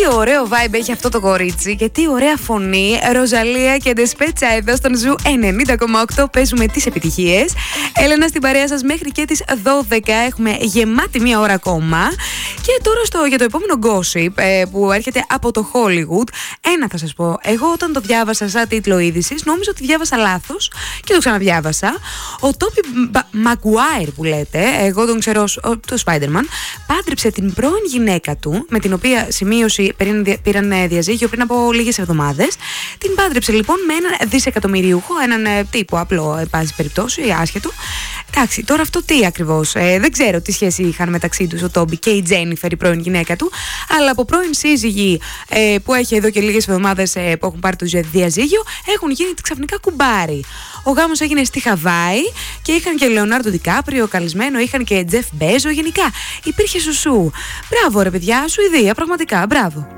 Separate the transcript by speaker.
Speaker 1: ωραίο vibe έχει αυτό το κορίτσι και τι ωραία φωνή. Ροζαλία και Ντεσπέτσα εδώ στον Ζου 90,8 παίζουμε τις επιτυχίες. Έλενα στην παρέα σας μέχρι και τις 12. Έχουμε γεμάτη μία ώρα ακόμα. Και τώρα για το επόμενο gossip που έρχεται από το Hollywood. Ένα θα σας πω. Εγώ όταν το διάβασα σαν τίτλο είδησης, νόμιζα ότι διάβασα λάθος και το ξαναδιάβασα. Ο Τόμπι Μαγκουάιρ που λέτε, εγώ τον ξέρω το Spider-Man, πάντρεψε την πρώην γυναίκα του, με την οποία σημείωση πήραν διαζύγιο πριν από λίγες εβδομάδες. Την πάντρεψε λοιπόν με έναν δισεκατομμυριούχο, έναν τύπο απλό, εν πάση περιπτώσει, άσχετο. Εντάξει, τώρα αυτό τι ακριβώς, δεν ξέρω τι σχέση είχαν μεταξύ τους ο Τόμπι και η Τζένιφερ, η πρώην γυναίκα του, αλλά από πρώην σύζυγοι που έχει εδώ και λίγες εβδομάδες που έχουν πάρει το διαζύγιο, έχουν γίνει ξαφνικά κουμπάρι. Ο γάμος έγινε στη Χαβάη και είχαν και Λεωνάρντο Ντικάπριο καλεσμένο, είχαν και Τζεφ Μπέζο, γενικά υπήρχε σουσού. Μπράβο ρε παιδιά, Σουηδία, πραγματικά, μπράβο.